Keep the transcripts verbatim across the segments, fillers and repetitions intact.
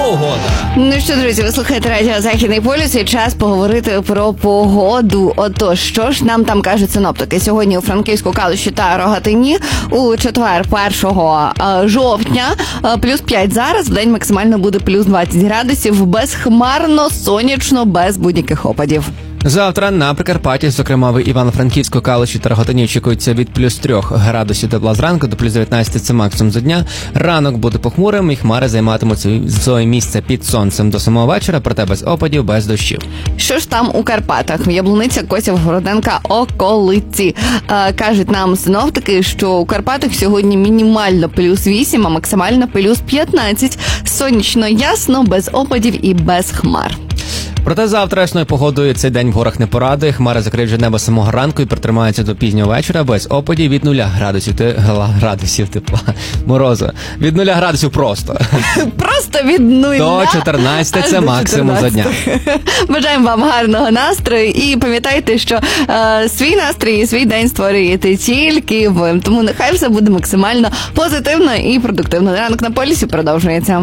погода. Ну що, друзі, ви слухаєте радіо «Західний полюс» і час поговорити про погоду. Отож, що ж нам там кажуть синоптики? Сьогодні у Франківську, Калуші та Рогатині у четвер, першого жовтня, плюс п'ять зараз, в день максимально буде плюс двадцять градусів, безхмарно, сонячно, без будь-яких опадів. Завтра на Прикарпатті, зокрема в Івано-Франківську, Калуші та Рогатині, очікується від плюс трьох градусів тепла зранку до плюс дев'ятнадцяти, це максимум за дня. Ранок буде похмурим і хмари займатимуть своє місце під сонцем до самого вечора, проте без опадів, без дощів. Що ж там у Карпатах? Яблуниця, Косів, Городенка, околиці. Е, кажуть нам синоптики, що у Карпатах сьогодні мінімально плюс вісім, а максимально плюс п'ятнадцять. Сонячно, ясно, без опадів і без хмар. Проте завтра ясною погодою цей день в горах не порадує. Хмари закриють вже небо самого ранку і протримаються до пізнього вечора без опадів від нуля градусів, те, градусів тепла. Морозу. Від нуля градусів просто. Просто від нуля. До чотирнадцяти це максимум за дня. Бажаємо вам гарного настрою і пам'ятайте, що е, свій настрій і свій день створюєте тільки ви. Тому нехай все буде максимально позитивно і продуктивно. Ранок на полюсі продовжується.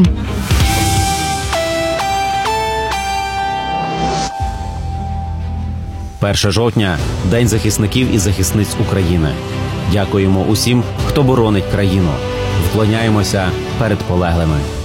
першого жовтня – День захисників і захисниць України. Дякуємо усім, хто боронить країну. Вклоняємося перед полеглими.